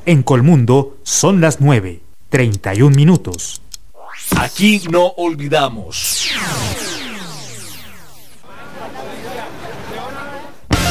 En Colmundo son las 9:31. Aquí no olvidamos.